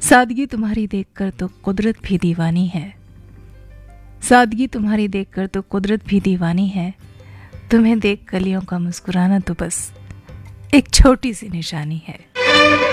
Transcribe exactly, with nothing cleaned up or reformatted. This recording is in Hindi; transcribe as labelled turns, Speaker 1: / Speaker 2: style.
Speaker 1: सादगी तुम्हारी देखकर तो कुदरत भी दीवानी है। सादगी तुम्हारी देखकर तो कुदरत भी दीवानी है। तुम्हें देख कलियों का मुस्कुराना तो बस एक छोटी सी निशानी है।